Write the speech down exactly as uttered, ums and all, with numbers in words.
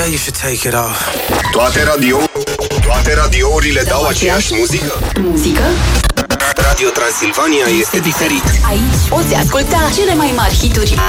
Yeah, you should take it off. Toate radio Toate radiourile dau aceeași muzică? Muzică? Radio Transilvania este diferit. Aici poți asculta cele mai mari hituri